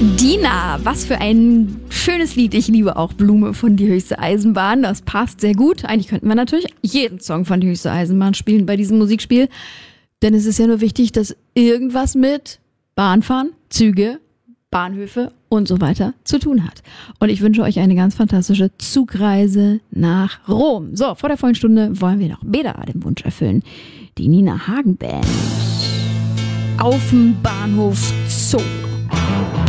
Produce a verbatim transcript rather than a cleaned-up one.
Dina, was für ein schönes Lied. Ich liebe auch Blume von Die Höchste Eisenbahn. Das passt sehr gut. Eigentlich könnten wir natürlich jeden Song von Die Höchste Eisenbahn spielen bei diesem Musikspiel. Denn es ist ja nur wichtig, dass irgendwas mit Bahnfahren, Züge, Bahnhöfe und so weiter zu tun hat. Und ich wünsche euch eine ganz fantastische Zugreise nach Rom. So, vor der vollen Stunde wollen wir noch Beda den Wunsch erfüllen. Die Nina Hagen Band auf dem Bahnhof Zoo.